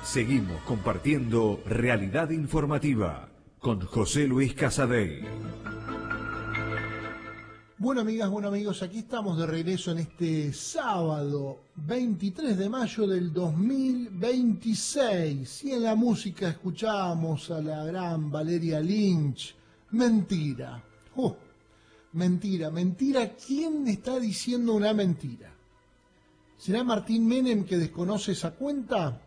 Seguimos compartiendo Realidad Informativa con José Luis Casadei. Bueno, amigas, bueno, amigos, aquí estamos de regreso en este sábado 23 de mayo del 2026. Y en la música escuchábamos a la gran Valeria Lynch. Mentira. Mentira, mentira. ¿Quién está diciendo una mentira? ¿Será Martín Menem que desconoce esa cuenta?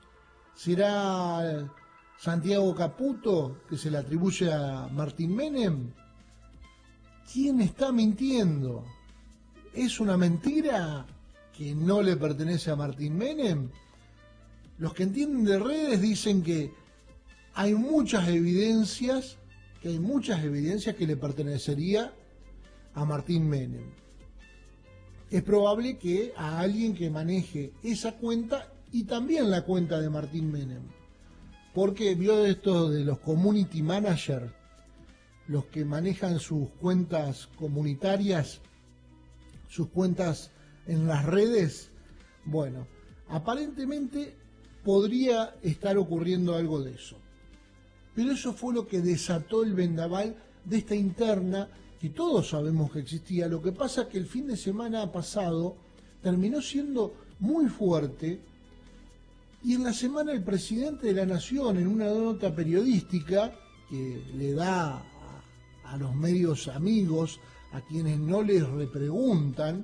¿Será Santiago Caputo que se le atribuye a Martín Menem? ¿Quién está mintiendo? ¿Es una mentira que no le pertenece a Martín Menem? Los que entienden de redes dicen que hay muchas evidencias que le pertenecería a Martín Menem. Es probable que a alguien que maneje esa cuenta y también la cuenta de Martín Menem, porque vio esto de los community managers, los que manejan sus cuentas comunitarias, sus cuentas en las redes. Bueno, aparentemente podría estar ocurriendo algo de eso. Pero eso fue lo que desató el vendaval de esta interna que todos sabemos que existía. Lo que pasa es que el fin de semana pasado terminó siendo muy fuerte y en la semana el presidente de la Nación, en una nota periodística que le da a los medios amigos, a quienes no les repreguntan,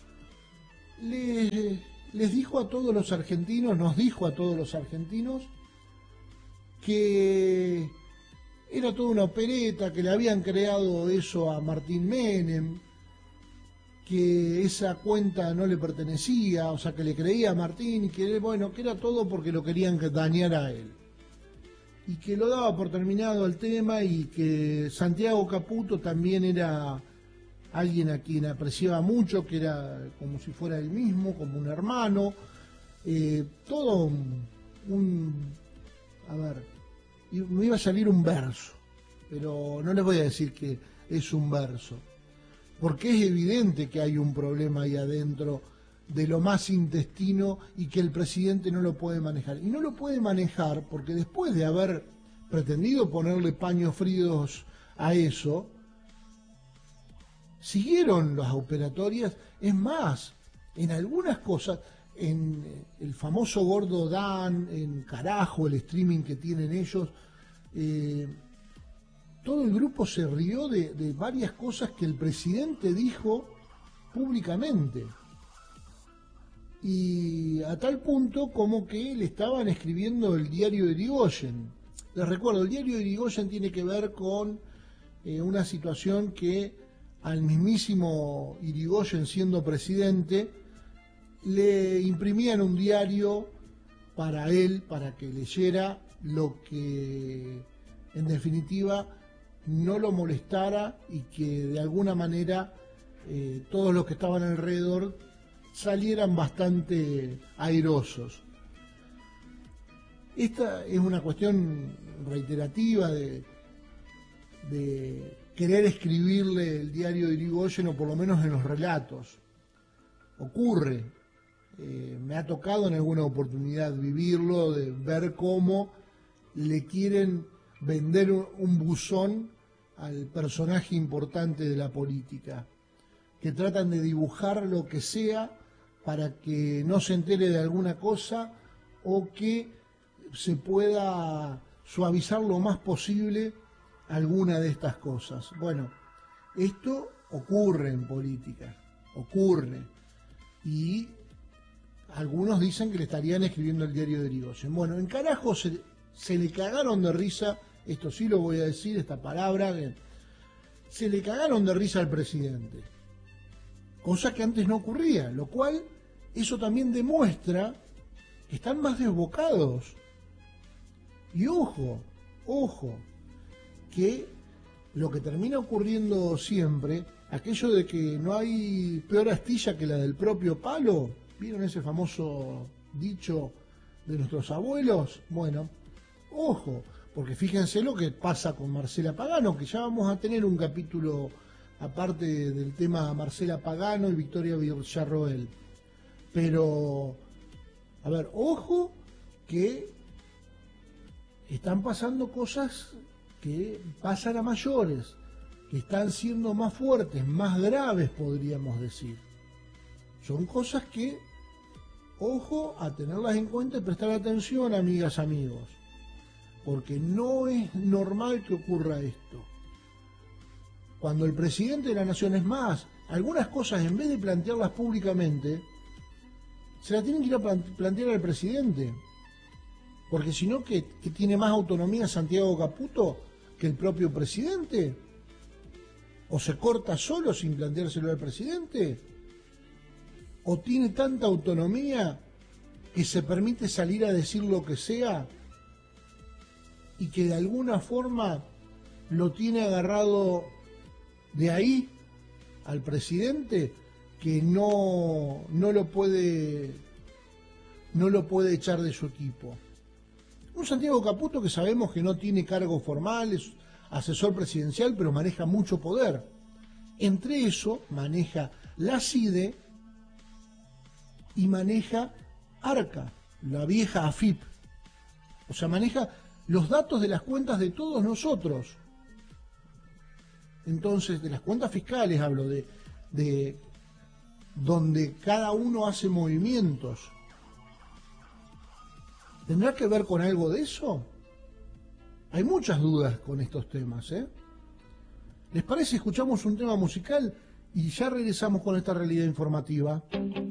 les dijo a todos los argentinos, nos dijo a todos los argentinos, que era toda una opereta, que le habían creado eso a Martín Menem, que esa cuenta no le pertenecía, o sea, que le creía a Martín, y que, bueno, que era todo porque lo querían dañar a él. Y que lo daba por terminado el tema, y que Santiago Caputo también era alguien a quien apreciaba mucho, que era como si fuera él mismo, como un hermano, todo a ver, me iba a salir un verso, pero no les voy a decir que es un verso, porque es evidente que hay un problema ahí adentro de lo más intestino y que el presidente no lo puede manejar. Y no lo puede manejar porque después de haber pretendido ponerle paños fríos a eso, siguieron las operatorias. Es más, en algunas cosas, en el famoso Gordo Dan, en Carajo, el streaming que tienen ellos, todo el grupo se rió de varias cosas que el presidente dijo públicamente. Y a tal punto como que le estaban escribiendo el diario de Irigoyen. Les recuerdo, el diario de Irigoyen tiene que ver con una situación que al mismísimo Irigoyen, siendo presidente, le imprimían un diario para él, para que leyera lo que en definitiva no lo molestara y que de alguna manera todos los que estaban alrededor salieran bastante airosos. Esta es una cuestión reiterativa de querer escribirle el diario de Irigoyen, o por lo menos en los relatos. Ocurre, me ha tocado en alguna oportunidad vivirlo, de ver cómo le quieren vender un buzón al personaje importante de la política, que tratan de dibujar lo que sea para que no se entere de alguna cosa o que se pueda suavizar lo más posible alguna de estas cosas. Bueno, esto ocurre en política, ocurre, y algunos dicen que le estarían escribiendo el diario de Irigoyen. Bueno, en Carajo se le cagaron de risa, esto sí lo voy a decir, esta palabra, se le cagaron de risa al presidente, cosa que antes no ocurría, lo cual eso también demuestra que están más desbocados. Y ojo, que lo que termina ocurriendo siempre, aquello de que no hay peor astilla que la del propio palo, ¿vieron ese famoso dicho de nuestros abuelos? Bueno, ojo, porque fíjense lo que pasa con Marcela Pagano, que ya vamos a tener un capítulo aparte del tema Marcela Pagano y Victoria Villarroel. Pero, a ver, ojo que están pasando cosas que pasan a mayores, que están siendo más fuertes, más graves, podríamos decir. Son cosas que, ojo, a tenerlas en cuenta y prestar atención, amigas, amigos, porque no es normal que ocurra esto. Cuando el presidente de la Nación, es más, algunas cosas, en vez de plantearlas públicamente, se las tienen que ir a plantear al presidente, porque si no, que tiene más autonomía Santiago Caputo que el propio presidente, o se corta solo sin planteárselo al presidente, o tiene tanta autonomía que se permite salir a decir lo que sea y que de alguna forma lo tiene agarrado de ahí al presidente, que no lo puede echar de su equipo. Un Santiago Caputo que sabemos que no tiene cargo formal, es asesor presidencial, pero maneja mucho poder. Entre eso maneja la CIDE y maneja ARCA, la vieja AFIP. O sea, maneja los datos de las cuentas de todos nosotros. Entonces, de las cuentas fiscales hablo, de donde cada uno hace movimientos. ¿Tendrá que ver con algo de eso? Hay muchas dudas con estos temas, ¿eh? ¿Les parece? Escuchamos un tema musical y ya regresamos con esta realidad informativa.